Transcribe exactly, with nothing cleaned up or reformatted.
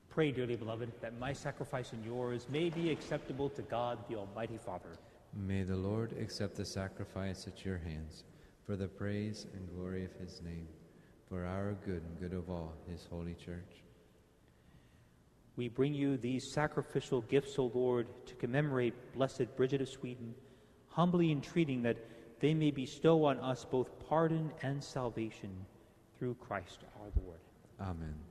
Pray, dearly beloved, that my sacrifice and yours may be acceptable to God, the Almighty Father. May the Lord accept the sacrifice at your hands for the praise and glory of his name, for our good and good of all his holy church. We bring you these sacrificial gifts, O Lord, to commemorate Blessed Bridget of Sweden, humbly entreating that they may bestow on us both pardon and salvation through Christ our Lord. Amen.